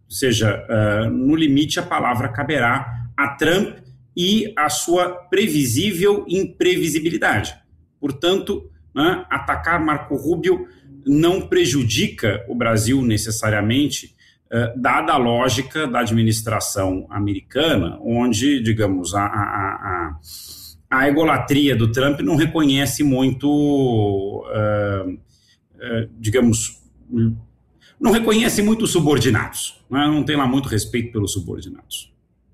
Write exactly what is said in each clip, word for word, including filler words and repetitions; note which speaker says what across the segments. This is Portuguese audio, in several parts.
Speaker 1: Ou seja, uh, no limite a palavra caberá a Trump e a sua previsível imprevisibilidade. Portanto, né, atacar Marco Rubio não prejudica o Brasil necessariamente, uh, dada a lógica da administração americana, onde, digamos, a, a, a, a egolatria do Trump não reconhece muito, uh, uh, digamos, não reconhece muito os subordinados, né? Não tem lá muito respeito pelos subordinados.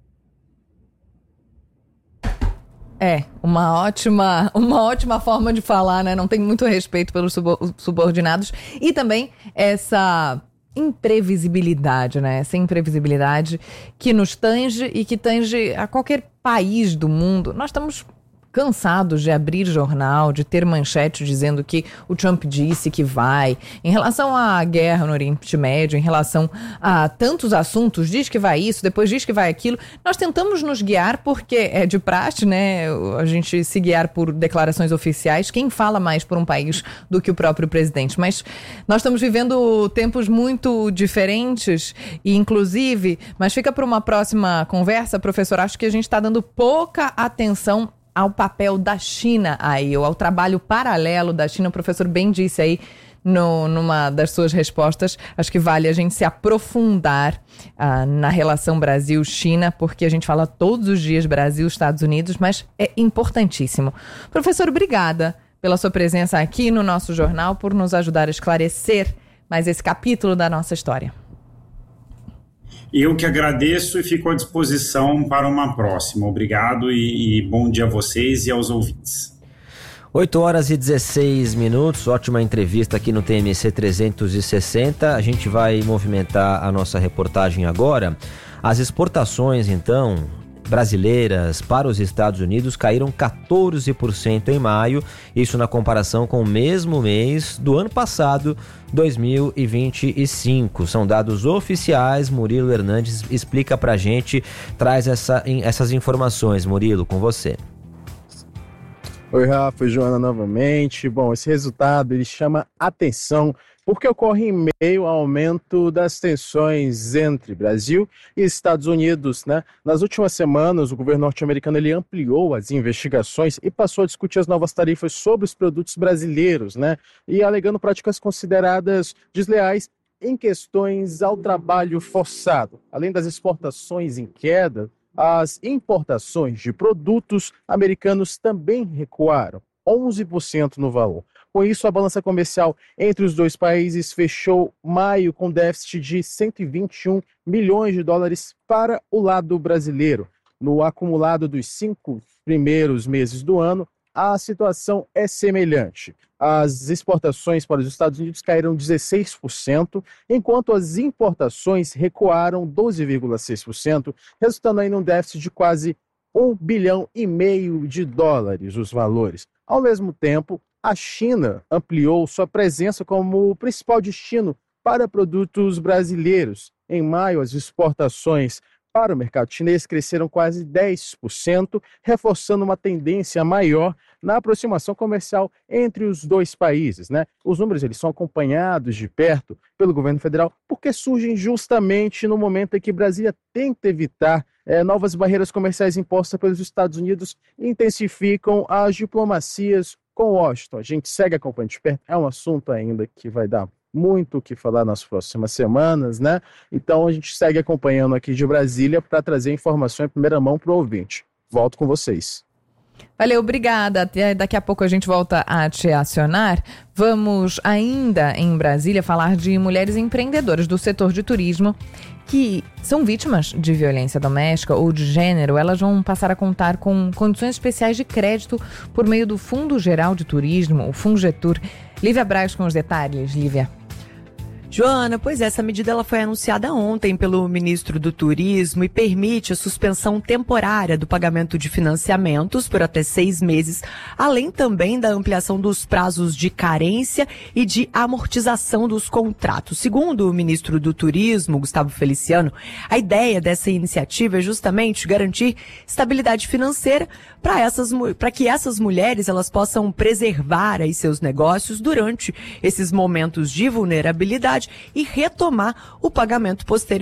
Speaker 2: É, uma ótima, uma ótima forma de falar, né? Não tem muito respeito pelos subordinados. E também essa imprevisibilidade, né? Essa imprevisibilidade que nos tange e que tange a qualquer país do mundo. Nós estamos cansados de abrir jornal, de ter manchete dizendo que o Trump disse que vai. Em relação à guerra no Oriente Médio, em relação a tantos assuntos, diz que vai isso, depois diz que vai aquilo. Nós tentamos nos guiar porque é de praxe, né? A gente se guiar por declarações oficiais. Quem fala mais por um país do que o próprio presidente? Mas nós estamos vivendo tempos muito diferentes e, inclusive, mas fica para uma próxima conversa, professor, acho que a gente está dando pouca atenção ao papel da China aí, ou ao trabalho paralelo da China. O professor bem disse aí no, numa das suas respostas, acho que vale a gente se aprofundar uh, na relação Brasil-China, porque a gente fala todos os dias Brasil-Estados Unidos, mas é importantíssimo. Professor, obrigada pela sua presença aqui no nosso jornal, por nos ajudar a esclarecer mais esse capítulo da nossa história.
Speaker 1: Eu que agradeço e fico à disposição para uma próxima. Obrigado e, e bom dia a vocês e aos ouvintes.
Speaker 3: oito horas e dezesseis minutos, ótima entrevista aqui no T M C trezentos e sessenta. A gente vai movimentar a nossa reportagem agora. As exportações, então, brasileiras para os Estados Unidos caíram quatorze por cento em maio, isso na comparação com o mesmo mês do ano passado, dois mil e vinte e cinco. São dados oficiais. Murilo Hernandes explica pra gente, traz essa, essas informações. Murilo, com você.
Speaker 4: Oi, Rafa e Joana novamente. Bom, esse resultado ele chama atenção porque ocorre em meio ao aumento das tensões entre Brasil e Estados Unidos, né? Nas últimas semanas, o governo norte-americano ele ampliou as investigações e passou a discutir as novas tarifas sobre os produtos brasileiros, né? E alegando práticas consideradas desleais em questões ao trabalho forçado. Além das exportações em queda, as importações de produtos americanos também recuaram, onze por cento no valor. Com isso, a balança comercial entre os dois países fechou maio com déficit de cento e vinte e um milhões de dólares para o lado brasileiro. No acumulado dos cinco primeiros meses do ano, a situação é semelhante. As exportações para os Estados Unidos caíram dezesseis por cento, enquanto as importações recuaram doze vírgula seis por cento, resultando aí num déficit de quase um bilhão e meio de dólares os valores. Ao mesmo tempo, a China ampliou sua presença como o principal destino para produtos brasileiros. Em maio, as exportações para o mercado chinês cresceram quase dez por cento, reforçando uma tendência maior na aproximação comercial entre os dois países, né? Os números eles são acompanhados de perto pelo governo federal porque surgem justamente no momento em que Brasília tenta evitar é, novas barreiras comerciais impostas pelos Estados Unidos e intensificam as diplomacias com Washington. A gente segue acompanhando de perto, é um assunto ainda que vai dar muito o que falar nas próximas semanas, né? Então a gente segue acompanhando aqui de Brasília para trazer informação em primeira mão para o ouvinte. Volto com vocês.
Speaker 2: Valeu, obrigada. Até daqui a pouco a gente volta a te acionar. Vamos ainda em Brasília falar de mulheres empreendedoras do setor de turismo que são vítimas de violência doméstica ou de gênero. Elas vão passar a contar com condições especiais de crédito por meio do Fundo Geral de Turismo, o Fungetur. Lívia Braz com os detalhes. Lívia.
Speaker 5: Joana, pois essa medida ela foi anunciada ontem pelo ministro do Turismo e permite a suspensão temporária do pagamento de financiamentos por até seis meses, além também da ampliação dos prazos de carência e de amortização dos contratos. Segundo o ministro do Turismo, Gustavo Feliciano, a ideia dessa iniciativa é justamente garantir estabilidade financeira para essas, para que essas mulheres elas possam preservar aí seus negócios durante esses momentos de vulnerabilidade e retomar o pagamento posterior